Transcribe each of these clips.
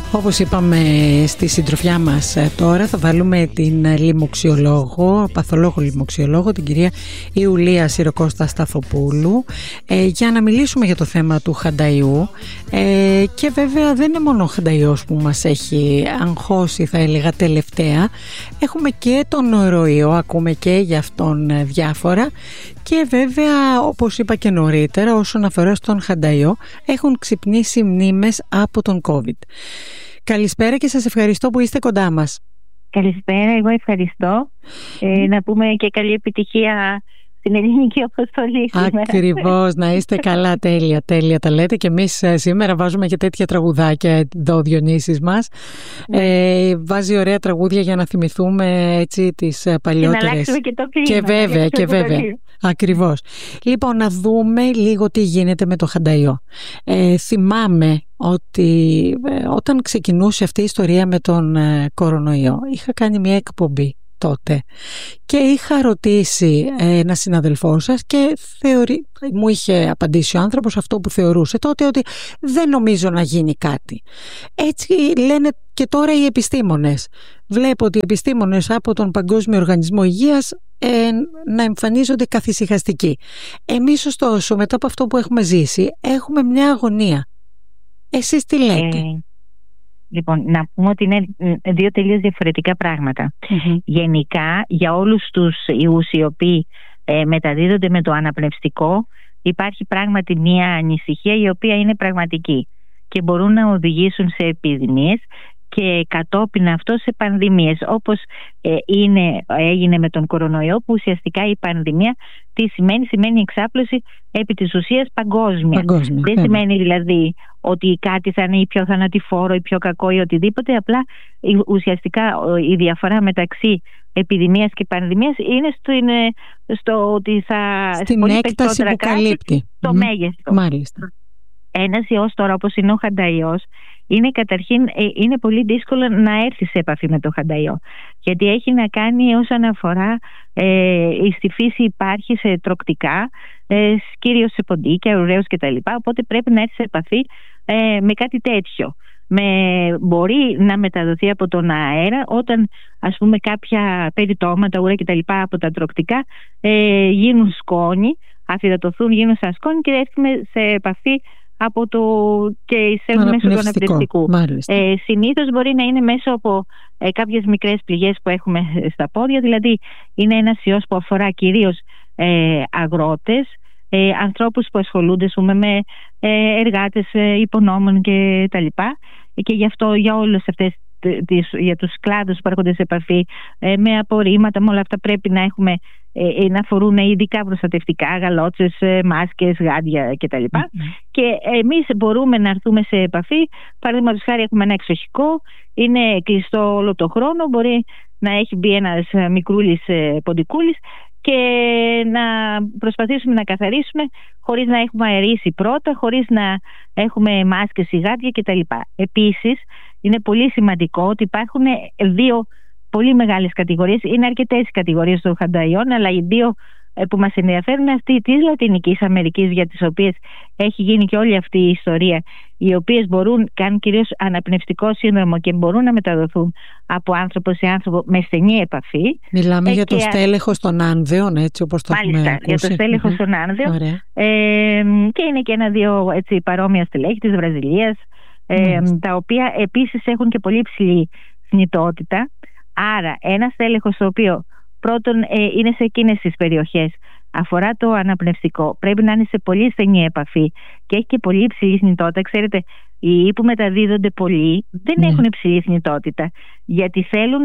Όπως είπαμε στη συντροφιά μας τώρα, θα βάλουμε την λοιμοξιολόγο, παθολόγο λοιμοξιολόγο, την κυρία Ιουλία Συροκώστα Σταθοπούλου, για να μιλήσουμε για το θέμα του χανταϊού. Και βέβαια δεν είναι μόνο ο χανταϊός που μας έχει αγχώσει, θα έλεγα, τελευταία. Έχουμε και τον νοροϊό, ακούμε και για αυτόν διάφορα. Και βέβαια, όπως είπα και νωρίτερα, όσον αφορά στον χανταϊό, έχουν ξυπνήσει μνήμες από τον COVID. Καλησπέρα και σας ευχαριστώ που είστε κοντά μας. Καλησπέρα, εγώ ευχαριστώ. Να πούμε και καλή επιτυχία στην ελληνική αποστολή σήμερα. Ακριβώς, να είστε καλά, τέλεια τα λέτε. Και εμείς σήμερα βάζουμε και τέτοια τραγουδάκια εδώ, ο Διονύσης μας. Βάζει ωραία τραγούδια για να θυμηθούμε έτσι τις παλιότερες. Και να αλλάξουμε και το κλίμα. Και βέβαια. Ακριβώς. Λοιπόν, να δούμε λίγο τι γίνεται με το χανταϊό. Θυμάμαι ότι όταν ξεκινούσε αυτή η ιστορία με τον κορονοϊό, είχα κάνει μια εκπομπή τότε και είχα ρωτήσει ένα συναδελφό σας και μου είχε απαντήσει ο άνθρωπος αυτό που θεωρούσε τότε, ότι δεν νομίζω να γίνει κάτι. Έτσι λένε και τώρα οι επιστήμονες. Βλέπω ότι οι επιστήμονες από τον Παγκόσμιο Οργανισμό Υγείας να εμφανίζονται καθησυχαστικοί. Εμείς ωστόσο, μετά από αυτό που έχουμε ζήσει, έχουμε μια αγωνία. Εσείς τι λέτε? Λοιπόν, να πούμε ότι είναι δύο τελείως διαφορετικά πράγματα. Γενικά, για όλους τους ιούς οι οποίοι μεταδίδονται με το αναπνευστικό, υπάρχει πράγματι μια ανησυχία η οποία είναι πραγματική και μπορούν να οδηγήσουν σε επιδημίες και κατόπιν αυτό σε πανδημίες, όπως έγινε με τον κορονοϊό, που ουσιαστικά η πανδημία τι σημαίνει? Σημαίνει εξάπλωση επί της ουσίας παγκόσμια. Δεν σημαίνει δηλαδή ότι κάτι θα είναι ή πιο θανατηφόρο ή πιο κακό ή οτιδήποτε. Απλά ουσιαστικά η διαφορά μεταξύ επιδημίας και πανδημίας είναι στο ότι στην έκταση που καλύπτει το μέγεθος. Μάλιστα. Ένας ιός τώρα, όπως είναι ο χανταϊός, καταρχήν είναι πολύ δύσκολο να έρθει σε επαφή με το χανταϊό, γιατί έχει να κάνει όσον αφορά στη φύση, υπάρχει σε τροκτικά, κυρίως σε ποντίκια, ουραίους κτλ. Οπότε πρέπει να έρθει σε επαφή με κάτι τέτοιο. Μπορεί να μεταδοθεί από τον αέρα όταν, ας πούμε, κάποια περιτώματα, ουρά κτλ. Από τα τροκτικά γίνουν σκόνη, αφυδατωθούν, γίνουν σαν σκόνη και έρθουμε σε επαφή και εισέρχουν μέσω του αναπνευστικού. Συνήθως μπορεί να είναι μέσω από κάποιες μικρές πληγές που έχουμε στα πόδια. Δηλαδή είναι ένας ιός που αφορά κυρίως αγρότες, ανθρώπους που ασχολούνται με εργάτες υπονόμων και τα λοιπά, και γι' αυτό για όλες αυτές για τους κλάδους που έρχονται σε επαφή με απορρίμματα, με όλα αυτά πρέπει να έχουμε να φορούν ειδικά προστατευτικά, γαλότσες, μάσκες, γάντια κτλ. Και εμείς μπορούμε να έρθουμε σε επαφή. Παραδείγματος χάρη, έχουμε ένα εξοχικό, είναι κλειστό όλο το χρόνο, μπορεί να έχει μπει ένας μικρούλης ποντικούλης και να προσπαθήσουμε να καθαρίσουμε χωρίς να έχουμε αερίσει πρώτα, χωρίς να έχουμε μάσκες ή γάντια κτλ. Επίσης, είναι πολύ σημαντικό ότι υπάρχουν δύο πολύ μεγάλες κατηγορίες. Είναι αρκετές οι κατηγορίες των χανταϊών, αλλά οι δύο που μας ενδιαφέρουν είναι αυτή της Λατινικής Αμερικής, για τις οποίες έχει γίνει και όλη αυτή η ιστορία, οι οποίες κάνουν κυρίως αναπνευστικό σύνδρομο και μπορούν να μεταδοθούν από άνθρωπο σε άνθρωπο με στενή επαφή. Μιλάμε για το στέλεχος των Άνδεων, έτσι όπως το έχουμε ακούσει. Για το στέλεχος των Άνδεων. Και είναι και ένα-δύο παρόμοια στελέχη της Βραζιλίας, τα οποία επίσης έχουν και πολύ υψηλή θνητότητα. Άρα ένα στέλεχος το οποίο πρώτον είναι σε εκείνες τις περιοχές, αφορά το αναπνευστικό, πρέπει να είναι σε πολύ στενή επαφή και έχει και πολύ υψηλή θνητότητα. Ξέρετε, οι ιοί που μεταδίδονται πολύ δεν έχουν υψηλή θνητότητα, γιατί θέλουν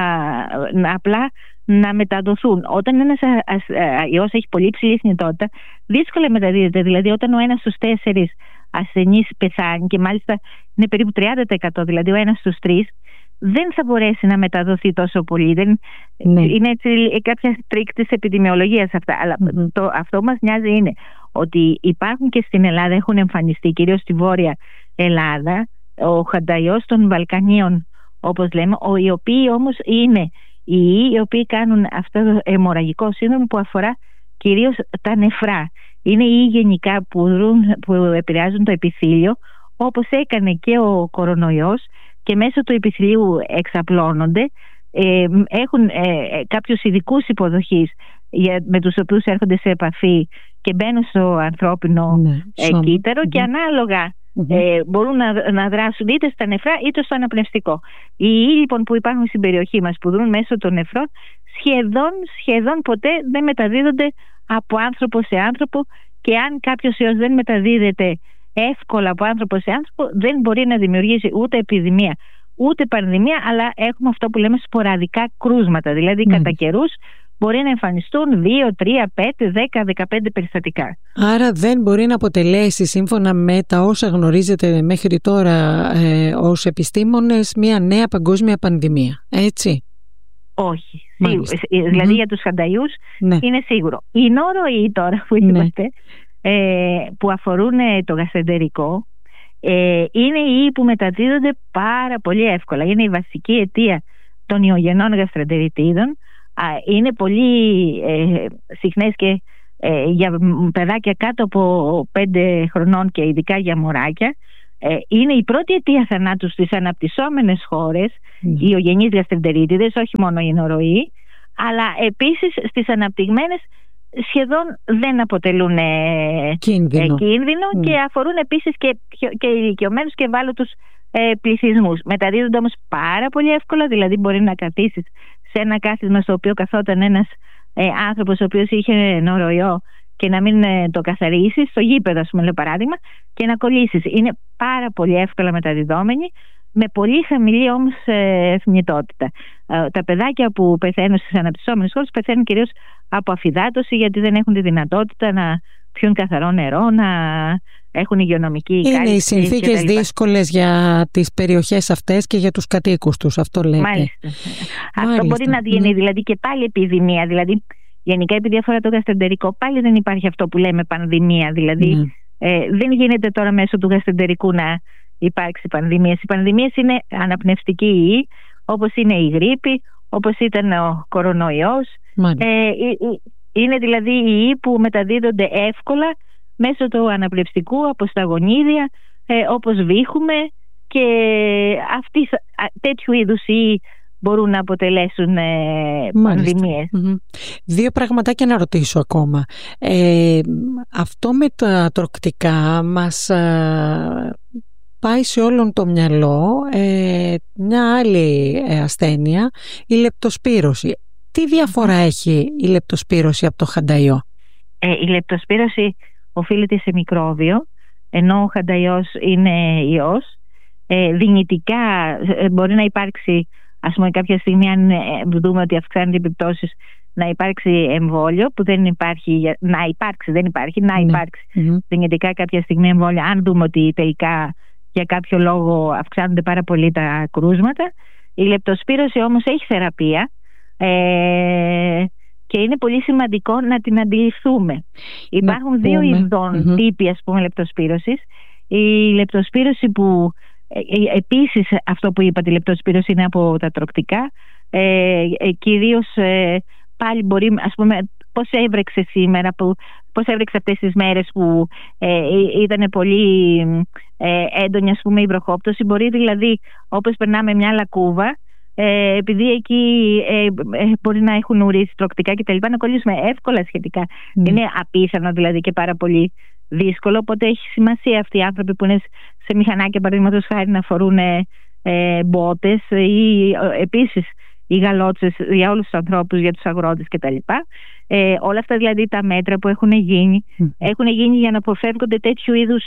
απλά να μεταδοθούν. Όταν ένας ιός έχει πολύ υψηλή θνητότητα, δύσκολα μεταδίδεται. Δηλαδή όταν ο ένας στους 4 ασθενείς πεθάνει, και μάλιστα είναι περίπου 30%, δηλαδή ο ένας στους 3, δεν θα μπορέσει να μεταδοθεί τόσο πολύ. Είναι έτσι κάποια τρίκ της επιδημιολογίας αυτά. Αλλά αυτό που μας νοιάζει είναι ότι υπάρχουν και στην Ελλάδα, έχουν εμφανιστεί κυρίως στη Βόρεια Ελλάδα, ο χανταϊός των Βαλκανίων, όπως λέμε, οι οποίοι όμως είναι οι οποίοι κάνουν αυτό το αιμορραγικό σύνδρομο που αφορά κυρίως τα νεφρά. Είναι οι γενικά που επηρεάζουν το επιθύλιο, όπως έκανε και ο κορονοϊός και μέσω του επιθυλίου εξαπλώνονται, έχουν κάποιους ειδικούς υποδοχής με τους οποίους έρχονται σε επαφή και μπαίνουν στο ανθρώπινο κύτταρο και ανάλογα μπορούν να δράσουν είτε στα νεφρά είτε στο αναπνευστικό. Οι ιοί λοιπόν που υπάρχουν στην περιοχή μας που δρούν μέσω των νεφρών σχεδόν ποτέ δεν μεταδίδονται από άνθρωπο σε άνθρωπο, και αν κάποιος ιός δεν μεταδίδεται εύκολα από άνθρωπο σε άνθρωπο, δεν μπορεί να δημιουργήσει ούτε επιδημία ούτε πανδημία, αλλά έχουμε αυτό που λέμε σποραδικά κρούσματα, δηλαδή κατά καιρούς μπορεί να εμφανιστούν 2, 3, 5, 10, 15 περιστατικά. Άρα δεν μπορεί να αποτελέσει, σύμφωνα με τα όσα γνωρίζετε μέχρι τώρα ως επιστήμονες, μια νέα παγκόσμια πανδημία, έτσι? Όχι. Δηλαδή για τους χανταϊούς είναι σίγουρο. Οι νόροϊοι τώρα που είμαστε, που αφορούν το γαστρεντερικό, είναι οι ιοί που μεταδίδονται πάρα πολύ εύκολα. Είναι η βασική αιτία των ιογενών γαστρεντεριτίδων. Είναι πολύ συχνές και για παιδάκια κάτω από 5 χρονών και ειδικά για μωράκια. Είναι η πρώτη αιτία θανάτου στις αναπτυσσόμενες χώρες, οι ιογενείς γαστρεντερίτιδες, όχι μόνο οι νόροϊοι, αλλά επίσης στις αναπτυγμένες σχεδόν δεν αποτελούν κίνδυνο και αφορούν επίσης και ηλικιωμένους και ευάλωτους πληθυσμούς. Μεταδίδονται όμως πάρα πολύ εύκολα, δηλαδή μπορεί να καθίσεις σε ένα κάθισμα στο οποίο καθόταν ένας άνθρωπος ο οποίος είχε νόροϊό και να μην το καθαρίσεις, στο γήπεδο ας πούμε, λέω παράδειγμα, και να κολλήσεις. Είναι πάρα πολύ εύκολα μεταδιδόμενοι, με πολύ χαμηλή όμως θνητότητα. Τα παιδάκια που πεθαίνουν στις αναπτυσσόμενες χώρες πεθαίνουν κυρίως από αφυδάτωση, γιατί δεν έχουν τη δυνατότητα να πιούν καθαρό νερό, να έχουν υγειονομική κάλυψη. Είναι οι συνθήκες δύσκολες για τις περιοχές αυτές και για τους κατοίκους τους, αυτό λέτε. Μάλιστα. Αυτό μπορεί να γίνει δηλαδή και πάλι επιδημία. Δηλαδή, γενικά επειδή αφορά το γαστρεντερικό, πάλι δεν υπάρχει αυτό που λέμε πανδημία. Δηλαδή, δεν γίνεται τώρα μέσω του γαστρεντερικού να υπάρξει πανδημίες. Οι πανδημίες είναι αναπνευστικοί ιοί, όπως είναι η γρίπη, όπως ήταν ο κορονοϊός. Είναι δηλαδή οι ιοί που μεταδίδονται εύκολα μέσω του αναπνευστικού, από στα γονίδια, όπως βήχουμε, και τέτοιου είδους ιοί μπορούν να αποτελέσουν πανδημίες. Δύο πραγματάκια να ρωτήσω ακόμα. Αυτό με τα τροκτικά μας πάει σε όλον το μυαλό μια άλλη ασθένεια, η λεπτοσπύρωση. Τι διαφορά έχει η λεπτοσπύρωση από το χανταϊό? Η λεπτοσπύρωση οφείλεται σε μικρόβιο, ενώ ο χανταϊός είναι ιός. Δυνητικά μπορεί να υπάρξει, ας πούμε κάποια στιγμή, αν δούμε ότι αυξάνονται οι επιπτώσεις, να υπάρξει εμβόλιο, που δεν υπάρχει, να υπάρξει δυνητικά κάποια στιγμή εμβόλιο, αν δούμε ότι τελικά για κάποιο λόγο αυξάνονται πάρα πολύ τα κρούσματα. Η λεπτοσπύρωση όμως έχει θεραπεία, και είναι πολύ σημαντικό να την αντιληφθούμε. Υπάρχουν δύο ειδών τύποι, ας πούμε, λεπτοσπύρωσης. Η λεπτοσπύρωση που επίσης, αυτό που είπατε, η λεπτοσπύρωση είναι από τα τροκτικά, κυρίως πάλι μπορεί, ας πούμε, πώς έβρεξε σήμερα, πώς έβρεξε αυτές τις μέρες που ήταν πολύ έντονη, ας πούμε, η βροχόπτωση. Μπορεί δηλαδή, όπως περνάμε μια λακκούβα, επειδή εκεί μπορεί να έχουν ουρήσει τροκτικά και τα λοιπά, να κολλήσουμε εύκολα σχετικά. Είναι απίθανο δηλαδή και πάρα πολύ δύσκολο, οπότε έχει σημασία αυτοί οι άνθρωποι που είναι σε μηχανάκια, παραδείγματος χάρη, να φορούν μπότες, ή επίσης οι γαλότσες για όλους τους ανθρώπους, για τους αγρότες κτλ. Όλα αυτά δηλαδή τα μέτρα που έχουν γίνει για να αποφεύγονται τέτοιου είδους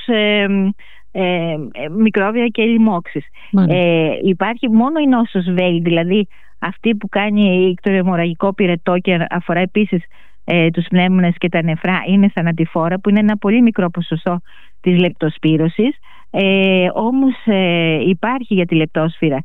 μικρόβια και λοιμώξεις. Υπάρχει μόνο η νόσος ΒΕΙ, δηλαδή αυτή που κάνει ικτροαιμορραγικό πυρετό και αφορά επίσης τους πνεύμονες και τα νεφρά, είναι θανατηφόρα, που είναι ένα πολύ μικρό ποσοστό της λεπτοσπύρωσης. Όμως υπάρχει για τη λεπτόσπυρα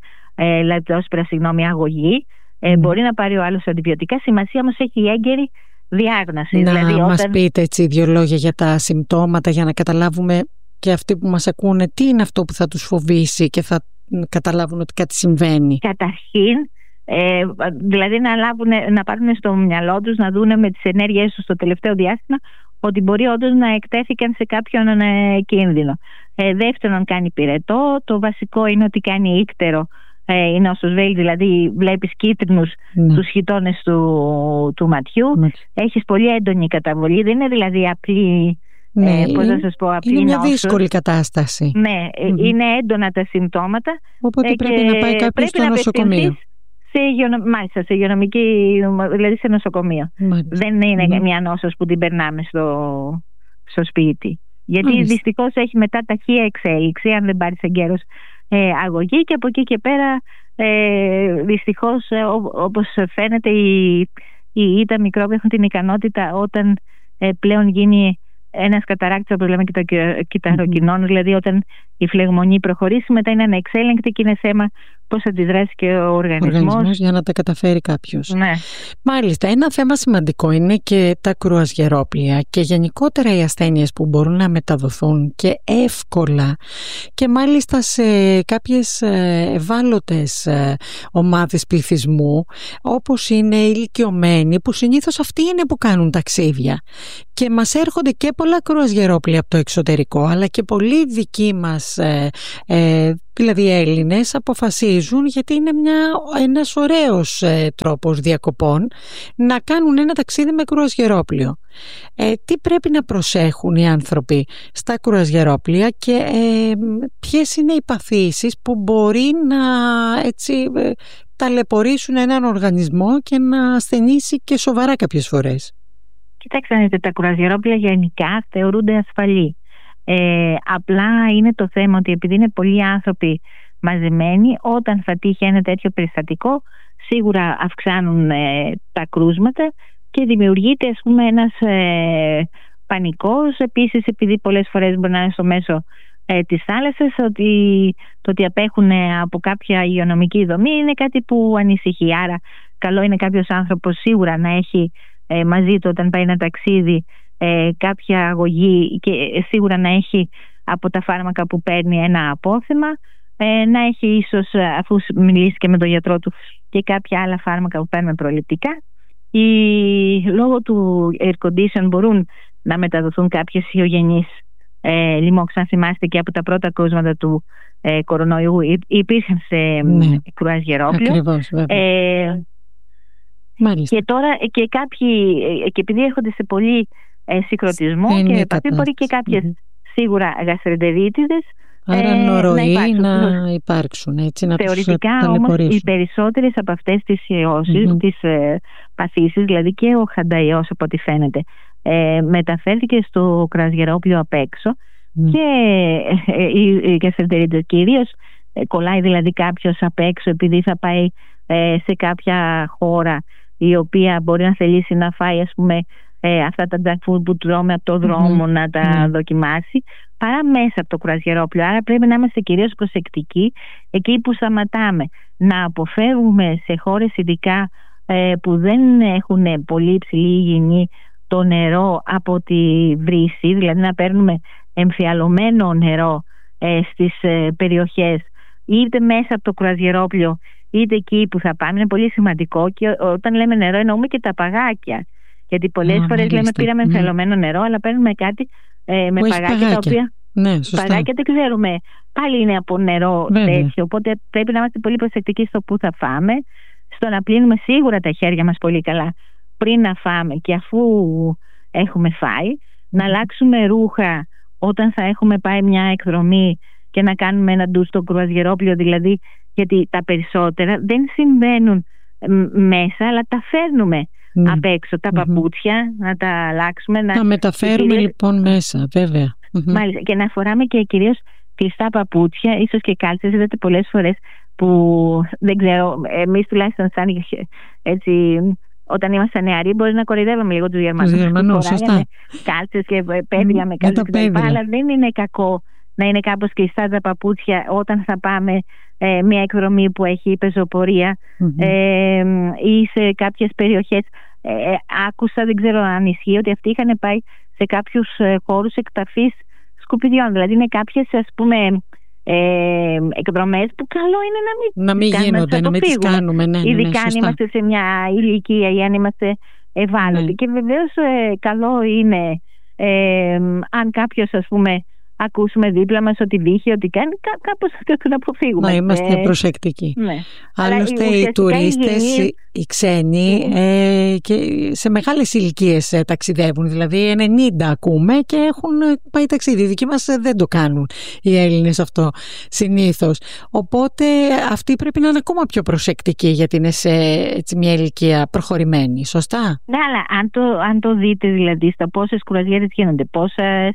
αγωγή. Μπορεί να πάρει ο άλλος αντιβιωτικά. Σημασία όμως έχει η έγκαιρη διάγνωση. Να δηλαδή, μας πείτε έτσι 2 λόγια για τα συμπτώματα, για να καταλάβουμε και αυτοί που μας ακούνε τι είναι αυτό που θα τους φοβήσει και θα καταλάβουν ότι κάτι συμβαίνει. Καταρχήν, δηλαδή να πάρουν στο μυαλό τους, να δουν με τις ενέργειές τους στο τελευταίο διάστημα ότι μπορεί όντως να εκτέθηκαν σε κάποιον κίνδυνο. Δεύτερον, κάνει πυρετό. Το βασικό είναι ότι κάνει ύκτερο. Είναι όσος βέλει, δηλαδή βλέπεις κίτρινους στους χιτώνες του ματιού. Έχεις πολύ έντονη καταβολή. Δεν είναι δηλαδή απλή. Πώς να σας πω, απλή είναι μια νόσος. δύσκολη κατάσταση. Ναι, είναι έντονα τα συμπτώματα. Οπότε πρέπει να πάει κάποιος στο νοσοκομείο. Μάλιστα, σε υγειονομική, δηλαδή σε νοσοκομείο. Δεν είναι μια νόσος που την περνάμε στο σπίτι. Γιατί δυστυχώς έχει μετά ταχεία εξέλιξη, αν δεν πάρεις εγκαίρως αγωγή, και από εκεί και πέρα δυστυχώς, όπως φαίνεται, τα μικρόβια έχουν την ικανότητα, όταν πλέον γίνει ένας καταράκτης, το λέμε κυταροκοινών, δηλαδή όταν η φλεγμονή προχωρήσει, μετά είναι ανεξέλεγκτη και είναι θέμα πώς αντιδράσει και ο οργανισμός για να τα καταφέρει κάποιος. Ναι. Μάλιστα, ένα θέμα σημαντικό είναι και τα κρουαζιερόπλια και γενικότερα οι ασθένειες που μπορούν να μεταδοθούν και εύκολα, και μάλιστα σε κάποιες ευάλωτες ομάδες πληθυσμού, όπως είναι οι ηλικιωμένοι, που συνήθως αυτοί είναι που κάνουν ταξίδια, και μας έρχονται και πολλά κρουαζιερόπλια από το εξωτερικό, αλλά και πολλοί δικοί μας δηλαδή Έλληνες αποφασίζουν, γιατί είναι ένας ωραίος τρόπος διακοπών, να κάνουν ένα ταξίδι με κρουαζιερόπλιο. Τι πρέπει να προσέχουν οι άνθρωποι στα κρουαζιερόπλια και ποιες είναι οι παθήσεις που μπορεί να ταλαιπωρήσουν έναν οργανισμό και να ασθενήσει και σοβαρά κάποιες φορές? Κοιτάξτε, τα κρουαζιερόπλια γενικά θεωρούνται ασφαλή. Απλά είναι το θέμα ότι επειδή είναι πολλοί άνθρωποι μαζεμένοι, όταν θα τύχει ένα τέτοιο περιστατικό, σίγουρα αυξάνουν τα κρούσματα και δημιουργείται, ας πούμε, ένας πανικός. Επίσης, επειδή πολλές φορές μπορεί να είναι στο μέσο της θάλασσας, το ότι απέχουν από κάποια υγειονομική δομή είναι κάτι που ανησυχεί. Άρα καλό είναι κάποιος άνθρωπος σίγουρα να έχει μαζί του, όταν πάει ένα ταξίδι, κάποια αγωγή, και σίγουρα να έχει από τα φάρμακα που παίρνει ένα απόθεμα, να έχει ίσως, αφού μιλήσει και με τον γιατρό του, και κάποια άλλα φάρμακα που παίρνουμε προληπτικά. Λόγω του air condition μπορούν να μεταδοθούν κάποιες ιογενείς λοιμώξεις. Αν θυμάστε, και από τα πρώτα κρούσματα του κορονοϊού υπήρχαν σε κρουαζιερόπλιο. Ακριβώς, βέβαια. Και τώρα και κάποιοι, και επειδή έρχονται σε πολύ συγκροτισμό και επαφή, μπορεί και κάποιες σίγουρα γαστρεντερίτιδες. Άρα νοροϊ να υπάρξουν, έτσι, να θεωρητικά όμως οι περισσότερες από αυτές τις ιώσεις, τις παθήσεις, δηλαδή και ο χανταϊός, από ό,τι φαίνεται, μεταφέρθηκε στο κρουαζιερόπλιο απ' έξω, και οι γαστρεντερίτιδες κυρίως κολλάει, δηλαδή κάποιος απ' έξω επειδή θα πάει σε κάποια χώρα η οποία μπορεί να θελήσει να φάει, ας πούμε, αυτά τα junk food που τρώμε από το δρόμο, να τα δοκιμάσει, παρά μέσα από το κρουαζιερόπλιο. Άρα πρέπει να είμαστε κυρίως προσεκτικοί εκεί που σταματάμε, να αποφεύγουμε σε χώρες ειδικά που δεν έχουν πολύ υψηλή υγιεινή το νερό από τη βρύση, δηλαδή να παίρνουμε εμφιαλωμένο νερό στις περιοχές, είτε μέσα από το κρουαζιερόπλιο είτε εκεί που θα πάμε. Είναι πολύ σημαντικό, και όταν λέμε νερό εννοούμε και τα παγάκια, γιατί πολλές φορές λέμε πήραμε εμφιαλωμένο νερό, αλλά παίρνουμε κάτι με παγάκια, τα οποία παγάκια δεν ξέρουμε, πάλι είναι από νερό τέτοιο. Οπότε πρέπει να είμαστε πολύ προσεκτικοί στο που θα φάμε, στο να πλύνουμε σίγουρα τα χέρια μας πολύ καλά πριν να φάμε και αφού έχουμε φάει, να αλλάξουμε ρούχα όταν θα έχουμε πάει μια εκδρομή και να κάνουμε ένα ντους στο κρουαζιερόπλιο, δηλαδή, γιατί τα περισσότερα δεν συμβαίνουν μέσα, αλλά τα φέρνουμε απ' έξω. Τα παπούτσια να τα αλλάξουμε, να μεταφέρουμε λοιπόν μέσα, βέβαια. Μάλιστα, και να φοράμε και κυρίως κλειστά παπούτσια, ίσως και κάλτσες. Είδατε πολλές φορές που, δεν ξέρω, εμείς τουλάχιστον σαν έτσι, όταν ήμασταν νεαροί, μπορεί να κοροϊδεύαμε λίγο τους Γερμανούς. Φοράγανε κάλτσες και πέδια με κάλτσες κτλ. Αλλά δεν είναι κακό να είναι κάπως κλειστά τα παπούτσια όταν θα πάμε μια εκδρομή που έχει πεζοπορία ή σε κάποιες περιοχές. Άκουσα, δεν ξέρω αν ισχύει, ότι αυτοί είχαν πάει σε κάποιους χώρους εκταφής σκουπιδιών. Δηλαδή είναι κάποιες, ας πούμε, εκδρομές που καλό είναι να μην γίνονται, να μην τις κάνουμε. Ειδικά αν είμαστε σε μια ηλικία ή αν είμαστε ευάλωτοι. Και βεβαίως καλό είναι αν κάποιος, ας πούμε, ακούσουμε δίπλα μας ότι βύχει, ότι κάνει, κάπως θα τον αποφύγουμε. Να είμαστε προσεκτικοί. Ναι. Άλλωστε οι τουρίστες, οι ξένοι και σε μεγάλες ηλικίες ταξιδεύουν, δηλαδή 90 ακούμε και έχουν πάει ταξίδι. Οι δικοί μας δεν το κάνουν οι Έλληνες αυτό συνήθως. Οπότε αυτοί πρέπει να είναι ακόμα πιο προσεκτικοί, γιατί είναι σε μια ηλικία προχωρημένη. Σωστά? Ναι, αλλά αν το δείτε δηλαδή στα πόσες κουραζιέρες γίνονται, πόσες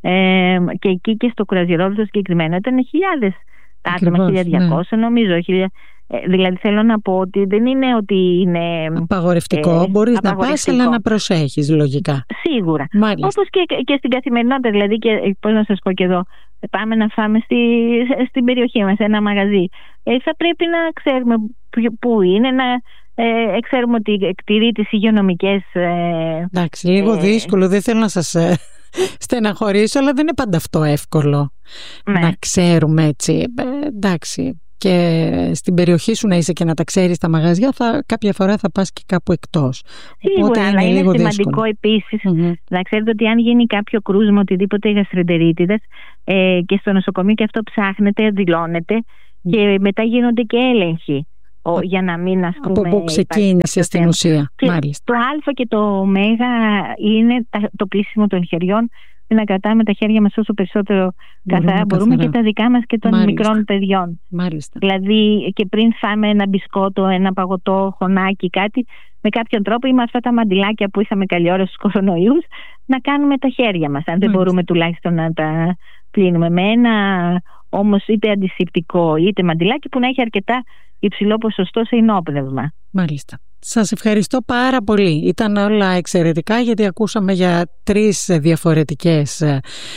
και εκεί και στο κουραζιερόδρομο το συγκεκριμένο ήταν χιλιάδες άτομα, 1200 νομίζω. Δηλαδή θέλω να πω ότι δεν είναι ότι είναι απαγορευτικό, μπορείς να πας, αλλά να προσέχεις λογικά. Σίγουρα. Όπως και στην καθημερινότητα, δηλαδή, και πώς να σας πω και εδώ, πάμε να φάμε στην περιοχή μας, σε ένα μαγαζί. Θα πρέπει να ξέρουμε πού είναι, να ξέρουμε ότι εκτηρεί τις υγειονομικές. Εντάξει, λίγο δύσκολο, δεν θέλω να σας στεναχωρήσω, αλλά δεν είναι πάντα αυτό εύκολο να ξέρουμε έτσι. Εντάξει. Και στην περιοχή σου να είσαι και να τα ξέρεις τα μαγαζιά, κάποια φορά θα πας και κάπου εκτός. Σίγουρα, αλλά είναι σημαντικό επίσης να ξέρετε ότι αν γίνει κάποιο κρούσμα, οτιδήποτε γαστρεντερίτιδας, και στο νοσοκομείο και αυτό ψάχνεται, δηλώνεται και μετά γίνονται και έλεγχοι. Για να μην, ας πούμε, από πού ξεκίνησε στην ουσία. Το Α και το Ω είναι το πλύσιμο των χεριών, να κρατάμε τα χέρια μας όσο περισσότερο καθαρά μπορούμε και τα δικά μας και των μικρών παιδιών. Μάλιστα. Δηλαδή και πριν φάμε ένα μπισκότο, ένα παγωτό, χωνάκι, κάτι, με κάποιον τρόπο ή με αυτά τα μαντιλάκια που είχαμε καλή ώρα στους κορονοϊούς, να κάνουμε τα χέρια μας, αν δεν μπορούμε τουλάχιστον να τα πλύνουμε με ένα όμως είτε αντισηπτικό είτε μαντιλάκι που να έχει αρκετά υψηλό ποσοστό σε ενόπνευμα. Μάλιστα. Σας ευχαριστώ πάρα πολύ. Ήταν όλα εξαιρετικά, γιατί ακούσαμε για 3 διαφορετικές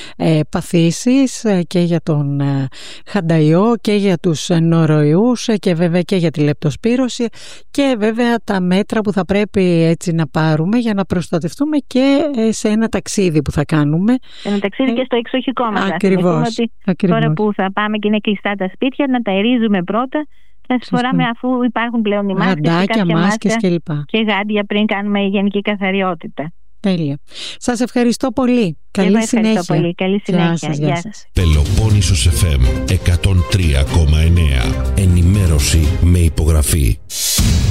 παθήσεις, και για τον χανταϊό και για τους νοροϊούς και βέβαια και για τη λεπτοσπύρωση, και βέβαια τα μέτρα που θα πρέπει έτσι να πάρουμε για να προστατευτούμε και σε ένα ταξίδι που θα κάνουμε. Ένα ταξίδι και στο εξοχικό μας. Ακριβώς. Τώρα που θα πάμε και είναι κλειστά τα σπίτια, να τα αερίζουμε πρώτα. Θα τις φοράμε αφού υπάρχουν πλέον οι μάσκες και γάντια πριν κάνουμε γενική καθαριότητα. Τέλεια. Σας ευχαριστώ πολύ. Καλή συνέχεια. Πολύ. Καλή συνέχεια. Γεια σας. Πελοπόννησος FM 103,9. Ενημέρωση με υπογραφή.